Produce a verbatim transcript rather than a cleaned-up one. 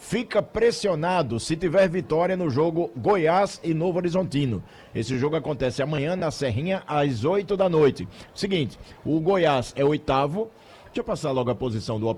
fica pressionado se tiver vitória no jogo Goiás e Novo Horizontino. Esse jogo acontece amanhã na Serrinha, às oito da noite. Seguinte, o Goiás é oitavo. Deixa eu passar logo a posição do